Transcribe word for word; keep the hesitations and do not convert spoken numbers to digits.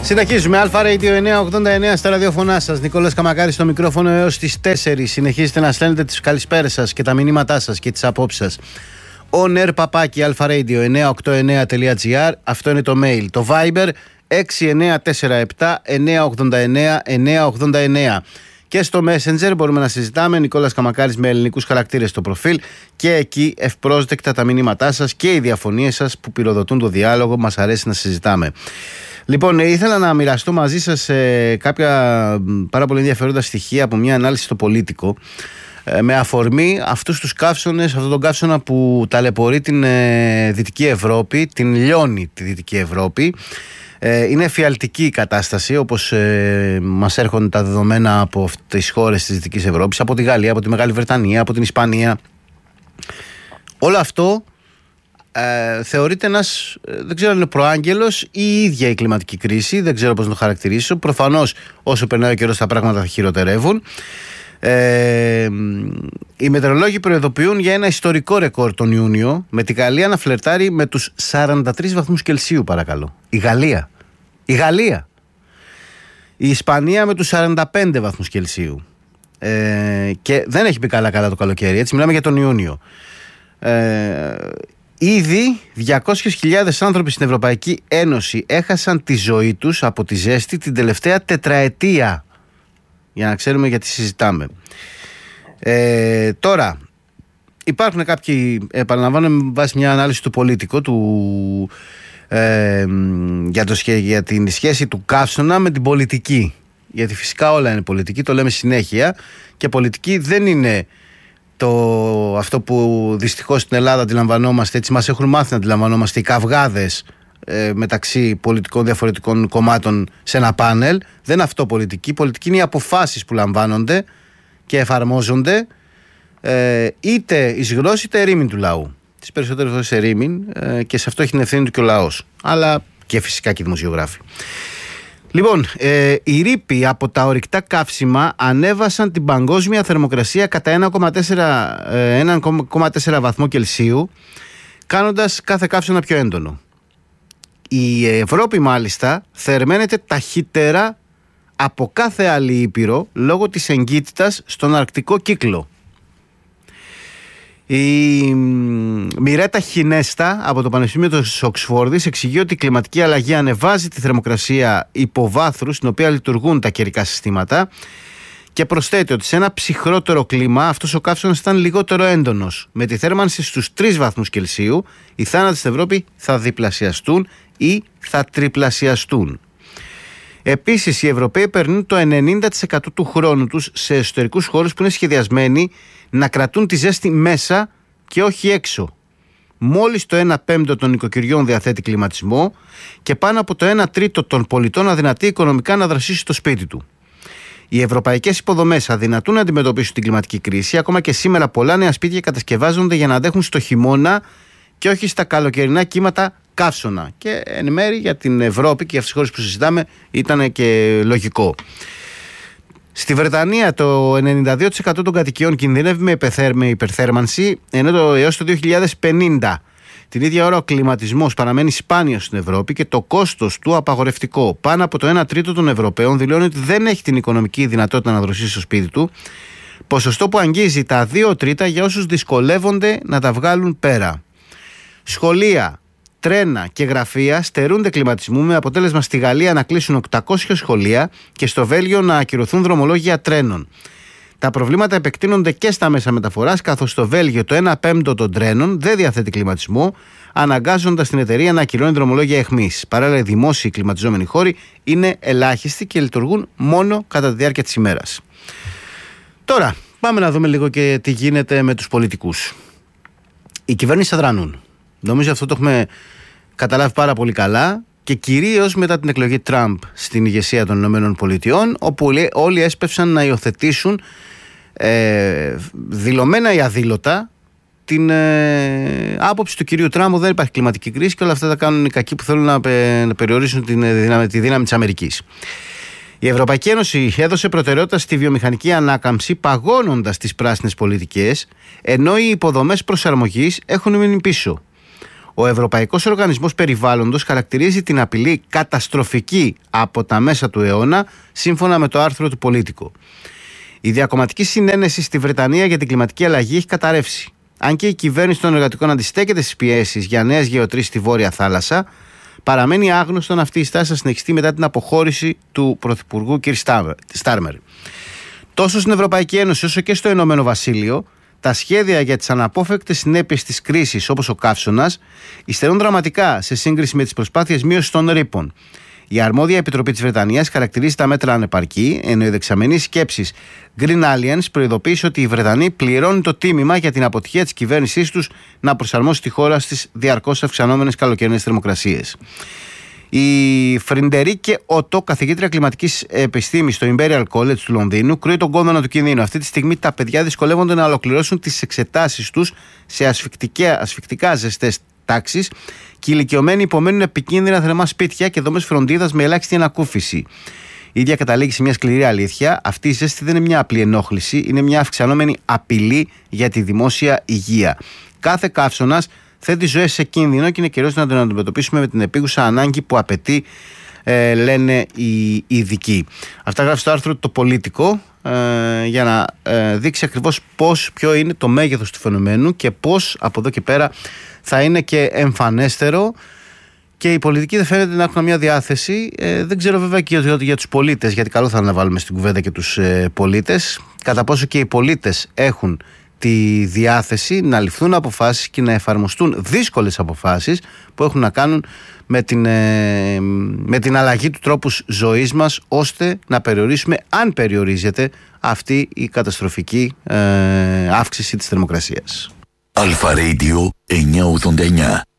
Συνεχίζουμε. Αλφα Radio εννιακόσια ογδόντα εννέα στα ραδιοφωνά σας. Νικόλας Καμακάρης στο μικρόφωνο έως τις τέσσερις. Συνεχίζετε να στέλνετε τις καλησπέρες σας και τα μηνύματά σας και τις απόψεις σας. On air παπάκι αλφα-radio εννιακόσια ογδόντα εννέα τελεία τζι άρ. Αυτό είναι το mail. Το Viber έξι εννέα τέσσερα επτά εννιακόσια ογδόντα εννέα εννιακόσια ογδόντα εννέα. Και στο Messenger μπορούμε να συζητάμε. Νικόλας Καμακάρης με ελληνικούς χαρακτήρες στο προφίλ. Και εκεί ευπρόσδεκτα τα μηνύματά σας και οι διαφωνίες σας που πυροδοτούν το διάλογο. Μας αρέσει να συζητάμε. Λοιπόν, ήθελα να μοιραστώ μαζί σας ε, κάποια πάρα πολύ ενδιαφέροντα στοιχεία από μια ανάλυση στο Πολίτικο ε, με αφορμή αυτούς τους καύσωνες, αυτόν τον καύσωνα που ταλαιπωρεί την ε, Δυτική Ευρώπη, την λιώνει τη Δυτική Ευρώπη. Ε, είναι εφιαλτική η κατάσταση, όπως ε, μας έρχονται τα δεδομένα από τις χώρες της Δυτικής Ευρώπης, από τη Γαλλία, από τη Μεγάλη Βρετανία, από την Ισπανία. Όλο αυτό Ε, θεωρείται ένας, δεν ξέρω αν είναι προάγγελος ή η ίδια η κλιματική κρίση, δεν ξέρω πώς να το χαρακτηρίσω. Προφανώς όσο περνάει ο καιρός τα πράγματα θα χειροτερεύουν. Ε, οι μετεωρολόγοι προειδοποιούν για ένα ιστορικό ρεκόρ τον Ιούνιο, με τη Γαλλία να φλερτάρει με τους σαράντα τρεις βαθμούς Κελσίου, παρακαλώ. Η Γαλλία. Η Γαλλία. Η Ισπανία με τους σαράντα πέντε βαθμούς Κελσίου. Ε, και δεν έχει πει καλά καλά το καλοκαίρι, έτσι μιλάμε για τον Ιούνιο. Ε, Ήδη διακόσιες χιλιάδες άνθρωποι στην Ευρωπαϊκή Ένωση έχασαν τη ζωή τους από τη ζέστη την τελευταία τετραετία. Για να ξέρουμε γιατί συζητάμε. Ε, τώρα, υπάρχουν κάποιοι, επαναλαμβάνω με βάση μια ανάλυση του Πολίτικο του, ε, για, το, για την σχέση του καύσωνα με την πολιτική. Γιατί φυσικά όλα είναι πολιτική, το λέμε συνέχεια. Και πολιτική δεν είναι το, αυτό που δυστυχώς στην Ελλάδα αντιλαμβανόμαστε, έτσι μας έχουν μάθει να αντιλαμβανόμαστε, οι καυγάδες ε, μεταξύ πολιτικών διαφορετικών κομμάτων σε ένα πάνελ. Δεν είναι αυτό πολιτική. Πολιτική είναι οι αποφάσεις που λαμβάνονται και εφαρμόζονται ε, είτε εις γνώση είτε ερήμην του λαού. Τις περισσότερες φορές ερήμην ε, και σε αυτό έχει την ευθύνη του και ο λαός. Αλλά και φυσικά και οι δημοσιογράφοι. Λοιπόν, ε, οι ρήποι από τα ορυκτά καύσιμα ανέβασαν την παγκόσμια θερμοκρασία κατά ένα κόμμα τέσσερα βαθμό Κελσίου, κάνοντας κάθε καύσωνα πιο έντονο. Η Ευρώπη μάλιστα θερμαίνεται ταχύτερα από κάθε άλλη ήπειρο λόγω της εγκύτητας στον αρκτικό κύκλο. Η Μιρέτα Χινέστα από το Πανεπιστήμιο της Οξφόρδης εξηγεί ότι η κλιματική αλλαγή ανεβάζει τη θερμοκρασία υποβάθρου στην οποία λειτουργούν τα καιρικά συστήματα και προσθέτει ότι σε ένα ψυχρότερο κλίμα αυτός ο καύσωνας ήταν λιγότερο έντονος. Με τη θέρμανση στους τρεις βαθμούς Κελσίου οι θάνατοι στην Ευρώπη θα διπλασιαστούν ή θα τριπλασιαστούν. Επίσης, οι Ευρωπαίοι περνούν το ενενήντα τοις εκατό του χρόνου τους σε εσωτερικούς χώρους που είναι σχεδιασμένοι να κρατούν τη ζέστη μέσα και όχι έξω. Μόλις το ένα πέμπτο των νοικοκυριών διαθέτει κλιματισμό και πάνω από το ένα τρίτο των πολιτών αδυνατεί οικονομικά να δρασίσει στο σπίτι του. Οι ευρωπαϊκές υποδομές αδυνατούν να αντιμετωπίσουν την κλιματική κρίση. Ακόμα και σήμερα πολλά νέα σπίτια κατασκευάζονται για να αντέχουν στο χειμώνα και όχι στα καλοκαιρινά κύματα καύσωνα. Και εν μέρει για την Ευρώπη και για αυτές τις χώρες που συζητάμε ήταν και λογικό. Στη Βρετανία το ενενήντα δύο τοις εκατό των κατοικιών κινδυνεύει με, με υπερθέρμανση, ενώ το, έως το δύο χιλιάδες πενήντα. Την ίδια ώρα ο κλιματισμός παραμένει σπάνιος στην Ευρώπη και το κόστος του απαγορευτικό. Πάνω από το ένα τρίτο των Ευρωπαίων δηλώνει ότι δεν έχει την οικονομική δυνατότητα να δροσίσει στο σπίτι του, ποσοστό που αγγίζει τα δύο τρίτα για όσους δυσκολεύονται να τα βγάλουν πέρα. Σχολεία, τρένα και γραφεία στερούνται κλιματισμού, με αποτέλεσμα στη Γαλλία να κλείσουν οκτακόσια σχολεία και στο Βέλγιο να ακυρωθούν δρομολόγια τρένων. Τα προβλήματα επεκτείνονται και στα μέσα μεταφοράς, καθώς στο Βέλγιο το ένα πέμπτο των τρένων δεν διαθέτει κλιματισμό, αναγκάζοντας την εταιρεία να ακυρώνει δρομολόγια αιχμής. Παράλληλα, οι δημόσιοι κλιματιζόμενοι χώροι είναι ελάχιστοι και λειτουργούν μόνο κατά τη διάρκεια της ημέρας. Τώρα, πάμε να δούμε λίγο και τι γίνεται με τους πολιτικούς. Οι κυβερνήσεις αδρανούν. Νομίζω αυτό το έχουμε καταλάβει πάρα πολύ καλά και κυρίως μετά την εκλογή Τραμπ στην ηγεσία των Ηνωμένων Πολιτειών, όπου όλοι έσπευσαν να υιοθετήσουν ε, δηλωμένα ή αδήλωτα την ε, άποψη του κυρίου Τραμπ ότι δεν υπάρχει κλιματική κρίση και όλα αυτά τα κάνουν οι κακοί που θέλουν να, πε, να περιορίσουν την δύναμη, τη δύναμη της Αμερικής. Η Ευρωπαϊκή Ένωση έδωσε προτεραιότητα στη βιομηχανική ανάκαμψη, παγώνοντας τις πράσινες πολιτικές, ενώ οι υποδομές προσαρμογής έχουν μείνει πίσω. Ο Ευρωπαϊκός Οργανισμός Περιβάλλοντος χαρακτηρίζει την απειλή καταστροφική από τα μέσα του αιώνα, σύμφωνα με το άρθρο του Πολίτικο. Η διακομματική συνένεση στη Βρετανία για την κλιματική αλλαγή έχει καταρρεύσει. Αν και η κυβέρνηση των εργατικών αντιστέκεται στις πιέσεις για νέες γεωτρήσεις στη Βόρεια Θάλασσα, παραμένει άγνωστον αυτή η στάση να συνεχιστεί μετά την αποχώρηση του Πρωθυπουργού κ. Στάρμερ. Τόσο στην Ευρωπαϊκή Ένωση όσο και στο Ηνωμένο Βασίλειο, τα σχέδια για τις αναπόφευκτες συνέπειες της κρίσης, όπως ο καύσωνας, υστερούν δραματικά σε σύγκριση με τις προσπάθειες μείωσης των ρήπων. Η αρμόδια επιτροπή της Βρετανίας χαρακτηρίζει τα μέτρα ανεπαρκή, ενώ η δεξαμενή σκέψης Green Alliance προειδοποίησε ότι οι Βρετανοί πληρώνουν το τίμημα για την αποτυχία της κυβέρνησής τους να προσαρμόσει τη χώρα στις διαρκώς αυξανόμενες καλοκαιρινές θερμοκρασίες. Η Φριντερίκε Ότο, καθηγήτρια κλιματικής επιστήμης στο Imperial College του Λονδίνου, κρούει τον κόδωνα του κινδύνου. Αυτή τη στιγμή τα παιδιά δυσκολεύονται να ολοκληρώσουν τις εξετάσεις τους σε ασφυκτικά ζεστές τάξεις και οι ηλικιωμένοι υπομένουν επικίνδυνα θερμά σπίτια και δομές φροντίδας με ελάχιστη ανακούφιση. Η ίδια καταλήγει σε μια σκληρή αλήθεια. Αυτή η ζέστη δεν είναι μια απλή ενόχληση, είναι μια αυξανόμενη απειλή για τη δημόσια υγεία. Κάθε καύσωνας θέτει ζωές σε κίνδυνο και είναι καιρός να τον αντιμετωπίσουμε με την επίγουσα ανάγκη που απαιτεί, ε, λένε οι ειδικοί. Αυτά γράφει στο άρθρο το Πολίτικο, ε, για να ε, δείξει ακριβώς πώς, ποιο είναι το μέγεθος του φαινομένου και πώς από εδώ και πέρα θα είναι και εμφανέστερο. Και οι πολιτικοί δεν φαίνεται να έχουν μια διάθεση. Ε, δεν ξέρω βέβαια και για, για τους πολίτες, γιατί καλό θα είναι να βάλουμε στην κουβέντα και τους ε, πολίτες, κατά πόσο και οι πολίτες έχουν τη διάθεση να ληφθούν αποφάσεις και να εφαρμοστούν δύσκολες αποφάσεις που έχουν να κάνουν με την, ε, με την αλλαγή του τρόπου ζωής μας, ώστε να περιορίσουμε, αν περιορίζεται, αυτή η καταστροφική ε, αύξηση της θερμοκρασίας. Αλφα Radio εννιακόσια ογδόντα εννιά.